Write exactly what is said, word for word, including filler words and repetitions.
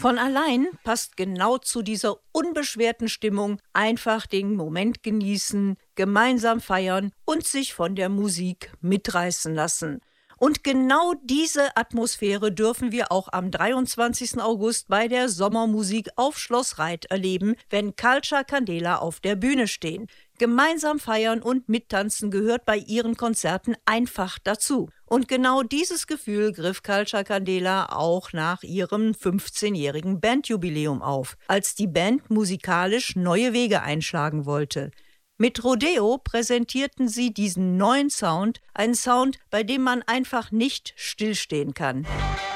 Von allein passt genau zu dieser unbeschwerten Stimmung einfach den Moment genießen, gemeinsam feiern und sich von der Musik mitreißen lassen. Und genau diese Atmosphäre dürfen wir auch am dreiundzwanzigsten August bei der Sommermusik auf Schloss Reit erleben, wenn Culture Candela auf der Bühne stehen. Gemeinsam feiern und mittanzen gehört bei ihren Konzerten einfach dazu. Und genau dieses Gefühl griff Culture Candela auch nach ihrem fünfzehnjährigen Bandjubiläum auf, als die Band musikalisch neue Wege einschlagen wollte. Mit Rodeo präsentierten sie diesen neuen Sound, einen Sound, bei dem man einfach nicht stillstehen kann.